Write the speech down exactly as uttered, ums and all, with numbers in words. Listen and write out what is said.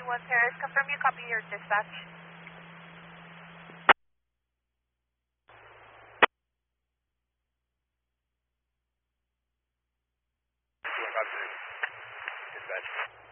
one Paris, confirm you copy your dispatch. Dispatch.